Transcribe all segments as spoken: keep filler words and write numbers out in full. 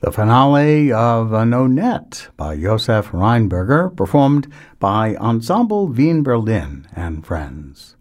The finale of Nonette by Josef Reinberger, performed by Ensemble Wien Berlin and friends.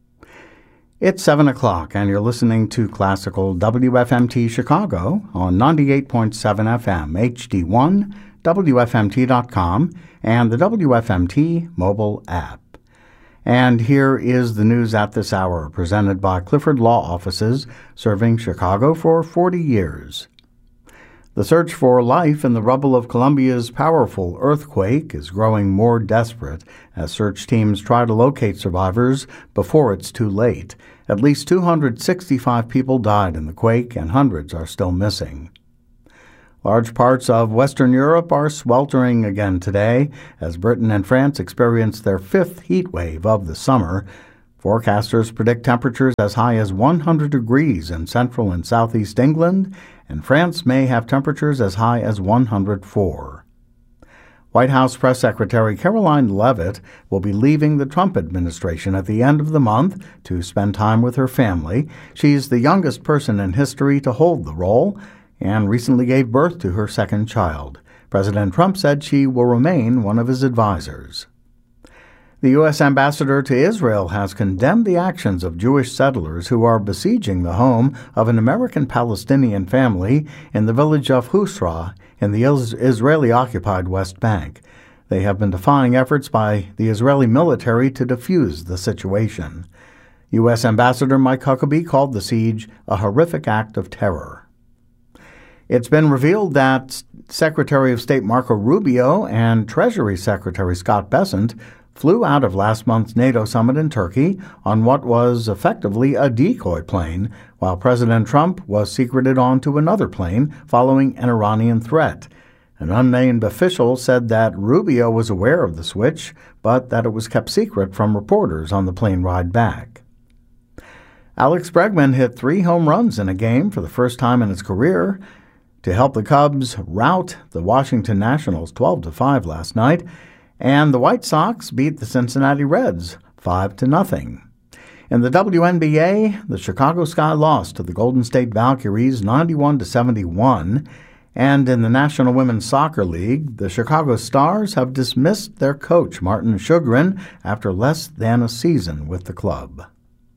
It's seven o'clock, and you're listening to Classical W F M T Chicago on ninety-eight point seven F M, H D one, W F M T dot com, and the W F M T mobile app. And here is the news at this hour, presented by Clifford Law Offices, serving Chicago for forty years. The search for life in the rubble of Colombia's powerful earthquake is growing more desperate as search teams try to locate survivors before it's too late. At least two hundred sixty-five people died in the quake, and hundreds are still missing. Large parts of Western Europe are sweltering again today as Britain and France experience their fifth heat wave of the summer. Forecasters predict temperatures as high as one hundred degrees in central and southeast England, and France may have temperatures as high as one hundred four. White House Press Secretary Caroline Leavitt will be leaving the Trump administration at the end of the month to spend time with her family. She's the youngest person in history to hold the role and recently gave birth to her second child. President Trump said she will remain one of his advisors. The U S ambassador to Israel has condemned the actions of Jewish settlers who are besieging the home of an American-Palestinian family in the village of Husra in the Israeli-occupied West Bank. They have been defying efforts by the Israeli military to defuse the situation. U S Ambassador Mike Huckabee called the siege a horrific act of terror. It's been revealed that Secretary of State Marco Rubio and Treasury Secretary Scott Bessent flew out of last month's NATO summit in Turkey on what was effectively a decoy plane, while President Trump was secreted onto another plane following an Iranian threat. An unnamed official said that Rubio was aware of the switch, but that it was kept secret from reporters on the plane ride back. Alex Bregman hit three home runs in a game for the first time in his career to help the Cubs rout the Washington Nationals twelve to five last night, and the White Sox beat the Cincinnati Reds five to nothing. In the W N B A, the Chicago Sky lost to the Golden State Valkyries ninety-one to seventy-one, and in the National Women's Soccer League, the Chicago Stars have dismissed their coach Martin Sjogren after less than a season with the club.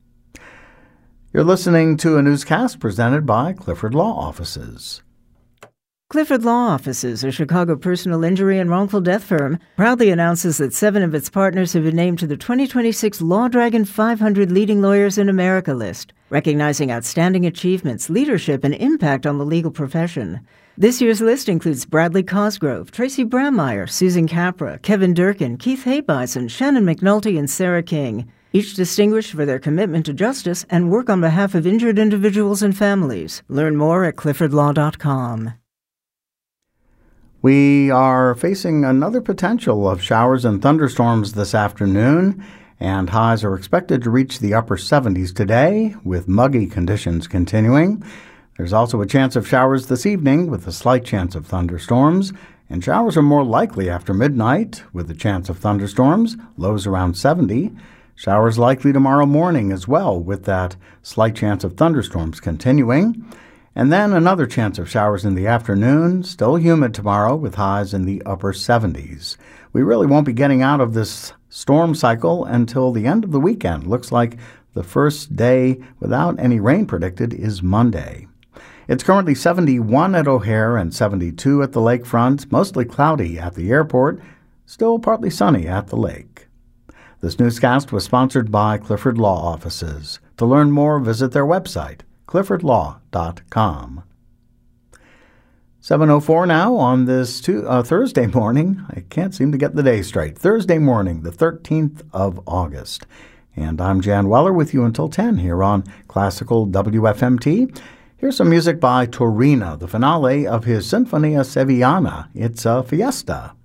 You're listening to a newscast presented by Clifford Law Offices. Clifford Law Offices, a Chicago personal injury and wrongful death firm, proudly announces that seven of its partners have been named to the twenty twenty-six Law Dragon five hundred Leading Lawyers in America list, recognizing outstanding achievements, leadership, and impact on the legal profession. This year's list includes Bradley Cosgrove, Tracy Brammeyer, Susan Capra, Kevin Durkin, Keith Haybison, Shannon McNulty, and Sarah King, each distinguished for their commitment to justice and work on behalf of injured individuals and families. Learn more at clifford law dot com. We are facing another potential of showers and thunderstorms this afternoon, and highs are expected to reach the upper seventies today, with muggy conditions continuing. There's also a chance of showers this evening, with a slight chance of thunderstorms, and showers are more likely after midnight, with a chance of thunderstorms, lows around seventy. Showers likely tomorrow morning as well, with that slight chance of thunderstorms continuing. And then another chance of showers in the afternoon, still humid tomorrow with highs in the upper seventies. We really won't be getting out of this storm cycle until the end of the weekend. Looks like the first day without any rain predicted is Monday. It's currently seventy-one at O'Hare and seventy-two at the lakefront, mostly cloudy at the airport, still partly sunny at the lake. This newscast was sponsored by Clifford Law Offices. To learn more, visit their website, clifford law dot com. seven oh four now on this two, uh, Thursday morning. I can't seem to get the day straight. Thursday morning, the thirteenth of August. And I'm Jan Weller with you until ten here on Classical W F M T. Here's some music by Torina, the finale of his Sinfonia Sevillana. It's a fiesta.